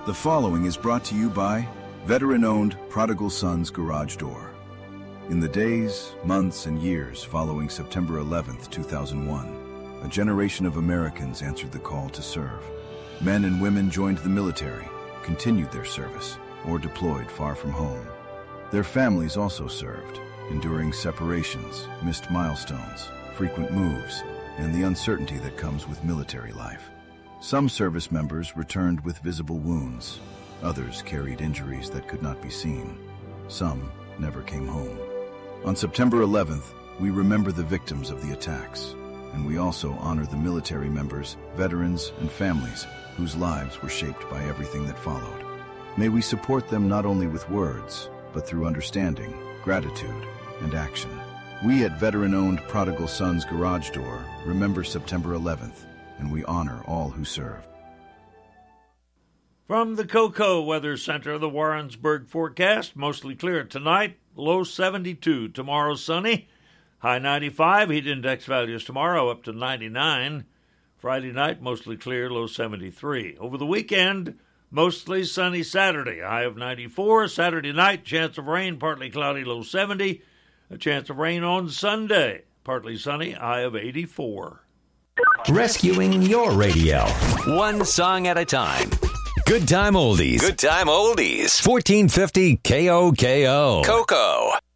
The following is brought to you by veteran-owned Prodigal Sons Garage Door. In the days, months, and years following September 11th, 2001, a generation of Americans answered the call to serve. Men and women joined the military, continued their service, or deployed far from home. Their families also served, enduring separations, missed milestones, frequent moves, and the uncertainty that comes with military life. Some service members returned with visible wounds. Others carried injuries that could not be seen. Some never came home. On September 11th, we remember the victims of the attacks, and we also honor the military members, veterans, and families whose lives were shaped by everything that followed. May we support them not only with words, but through understanding, gratitude, and action. We at veteran-owned Prodigal Sons Garage Door remember September 11th, and we honor all who served. From the CoCo Weather Center, the Warrensburg forecast, mostly clear tonight, low 72. Tomorrow sunny, high 95. Heat index values tomorrow up to 99. Friday night, mostly clear, low 73. Over the weekend, mostly sunny Saturday, high of 94. Saturday night, chance of rain, partly cloudy, low 70. A chance of rain on Sunday, partly sunny, high of 84. Rescuing your radio. One song at a time. Good Time Oldies. Good Time Oldies. 1450 KOKO. CoCo.